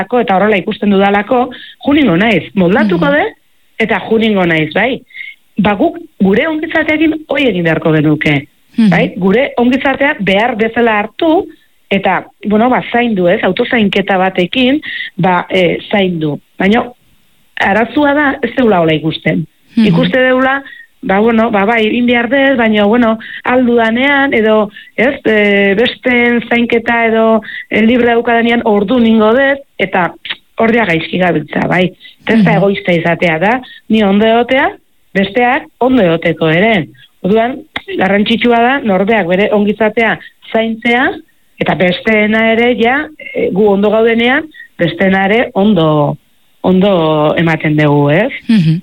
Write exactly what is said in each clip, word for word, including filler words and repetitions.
eta horrela ikusten dudalako, juningo naiz, moldatuko mm. de, eta juningo naiz, bai? Ba guk gure ongizateakin hoi egin beharko genuke, mm. bai? Gure ongizatea behar bezala hartu, eta, bueno, ba, zaindu ez, autozainketa batekin, ba, e, zaindu. Baina, arazua da, ez deula hola ikusten. Mm-hmm. Ikuste deula, ba, bueno, ba, bai, indiar dez, baina, bueno, aldu danean, edo, ez, e, besten zainketa edo e, libre daukadanean ordu ningo dez, eta ordea gaizki gabiltza, bai. Ez da egoista izatea da, ni ondo egotea, besteak ondo egoteko ere. Orduan, garrantzitsua da, norbeak bere ongizatea zaintzea, eta besteena ere, ja, gu ondo gaudenean, besteena ere ondo, ondo ematen dugu, ez? Mm-hmm.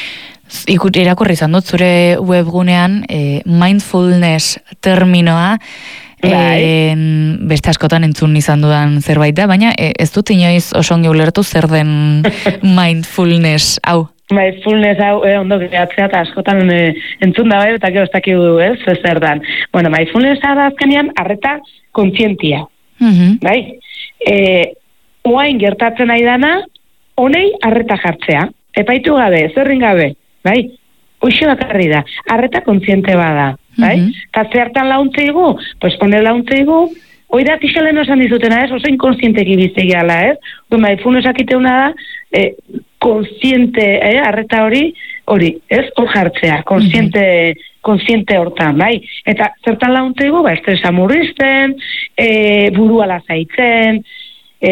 Ikut, irakurri izan dut, zure webgunean, eh, mindfulness terminoa, eh, beste askotan entzun izan dudan zerbait da, baina eh, ez dut inoiz oso ongi ulertu zer den mindfulness, hau. Mindfulness hau, eh, ondo gehatzea, eta askotan eh, entzun da bai, eta gero ez dakigu, ez, zer dan. Bueno, mindfulness da azkenean, arreta kontzientia, mm-hmm. bai? E, oain gertatzen nahi dana, honei arreta jartzea. Epaitu gabe, zerrin gabe, bai? Hoxe bakarri da, arreta kontziente bada, bai? Eta mm-hmm. zertan launteigu, pues pone launteigu, hoi da pixalen osan dizutena ez, oso inkonsienteki biztegiala ez, du mindfulnessak iteuna da, eh, konsiente, eh, arreta hori, hori, ez, hor jartzea, konsiente, mm-hmm. konsiente hortan, bai? Eta zertan launteigu, ba, estresa murrizten, e, burua lasaitzen, e,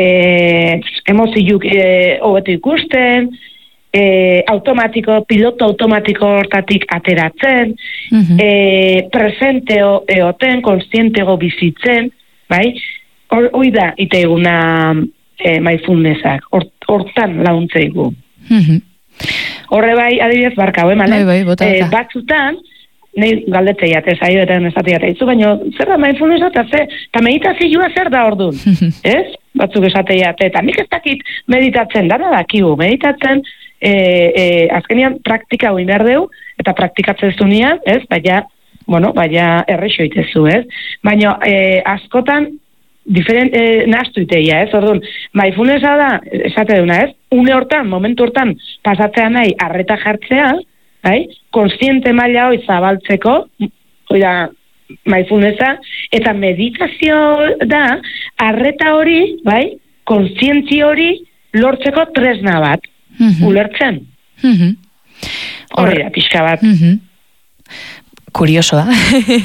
emoziuk e, hobeto ikusten, e, automatiko, piloto automatiko hortatik ateratzen, mm-hmm. e, presente eoten, konsientego bizitzen, bai? Hoi da, ite eguna e, mindfulnessak, hortan launteigu. Mm-hmm. Horre bai, adibidez, barkau, eh, malen? Bai, bai, e, batzutan, nahi galdetzei ate, zaio eta nesati ate, izu, baina zer da mindfulnessa eta ze, eta meditazioa zer da orduan, ez? Batzuk esatei ate, eta nik ez dakit meditatzen, dara dakigu, meditatzen, e, e, azkenian praktika hori behar deu, eta praktikatzen zunean, ez? Baina, bueno, baina errexo itezu, ez? Baina e, askotan, diferent, e, nahaztu iteia, ez? Orduan, mindfulnessa da, esate duna, ez? Une hortan, momentu hortan, pasatzea nahi, arreta jartzea, bai? Konsiente maila hori zabaltzeko, hori da mindfulnessa, eta meditazio da, arreta hori, bai? Konsientzi hori lortzeko tresna bat, mm-hmm. ulertzen. Mm-hmm. Hori da, pixka bat. Mm-hmm. Kurioso da.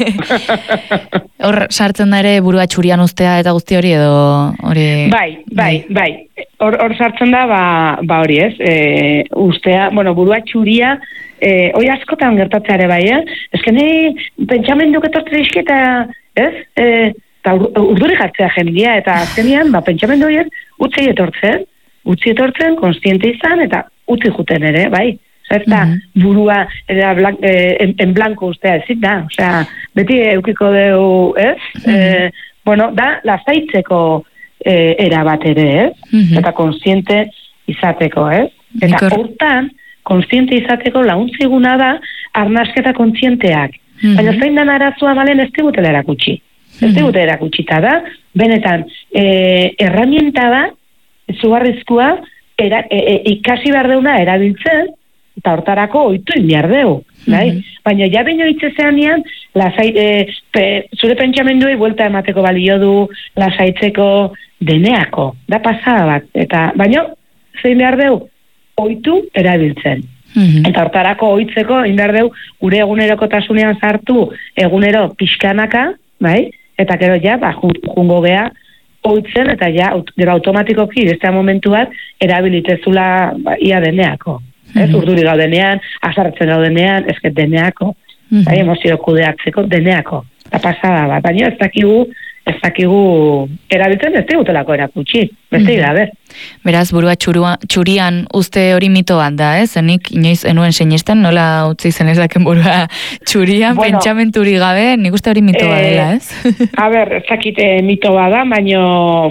Hor sartzen da ere burua txurian ustea eta guzti hori edo hori... Bai, bai, bai. Hor, hor sartzen da, ba, ba hori ez, e, ustea, bueno, burua txuria, e, hori askotan gertatzeare bai, eh? Ez que nahi pentsamenduk etortzen izketa, ez? E, eta urduri jartzea jendia, eta azkenean, ba, pentsamendu horiek utzi etortzen, utzi etortzen, konstiente izan, eta utzi juten ere, bai? Eta mm-hmm. burua era blan, eh, en, en blanco ustea ezin da, osea, beti eukiko deu, ez? Mm-hmm. Eh, bueno, da, lasaitzeko eh, era bat ere, ez? Mm-hmm. Eta konsiente izateko, ez? Eta Nikor... hortan, konsiente izateko launtziguna da, arnasketa kontzienteak. Mm-hmm. Baina zein dan arazua balen ez digutela erakutsi. Mm-hmm. Ez digutela erakutsita da, benetan, eh, herramienta da, zugarrizkoa, era, e, e, ikasi behar deuna erabiltzen, eta hortarako oitu inbiar deu, bai? Mm-hmm. Baina ja baino itzezean lasai, e, pe, zure pentsamenduei buelta emateko balio du, lasaitzeko deneako, da pasada bat, eta baino zein behar deu, oitu erabiltzen. Mm-hmm. Eta hortarako oitzeko, inbehar deu, gure egunerokotasunean sartu, egunero pixkanaka, bai? Eta gero ja, ba, jungo gea, oitzen, eta ja, gero automatikoki, bestea momentu bat, erabilitezula ba, ia deneako. Ez, mm-hmm. urduri gaudenean, azartzen gaudenean, ezket deneako, mm-hmm. bai, emozio kudeatzeko deneako, eta pasada bat, baina ez dakigu, ez dakigu erabiltzen ez digutelako erakutsi, beste mm-hmm. ber. Beraz, burua txurua, txurian uste hori mito bat da, ez? Zenik inoiz enuen sinisten, nola utzi zen ezaken burua txurian, bueno, pentsamenturi gabe, nik uste hori mito bat dela, ez? A ber, ez dakite mito bat da, baina...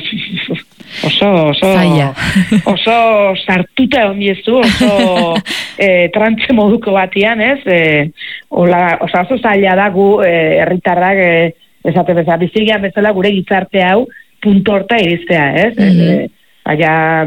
Oso, oso, oso sartuta ondiezu, oso e, trantze moduko batian, ez? E, ola, oso, oso zaila da gu herritarrak e, esate bezala, bizigian bezala gure gizarte hau punto horta iriztea, ez? Mm-hmm. E, baina